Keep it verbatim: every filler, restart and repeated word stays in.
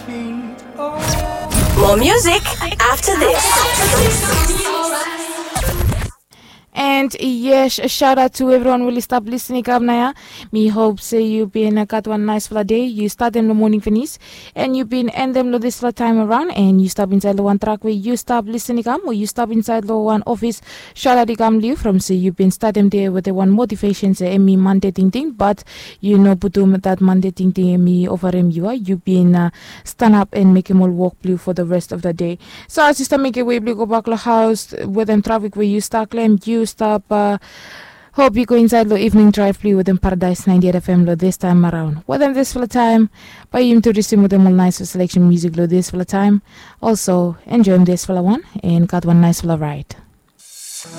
More music after this. And yes, a shout out to everyone who will stop listening up now. Me hope say you been uh, got one nice full day. You start in the morning finish and you been end them this full time around and you stop inside the one track where you stop listening come or you stop inside the one office. Shout out to come live from say you been starting there with the one motivation say me Monday thing thing but you know putum that Monday thing thing me over him you are you been uh, stand up and make him all walk blue for the rest of the day. So our sister make a way blue go back to the house with them traffic where you start claim you stop uh, hope you go inside the evening drive play with them Paradise ninety-eight F M lo this time around with them this full time by him to receive with them all nice selection music lo this full time also enjoy them this full one and got one nice full ride.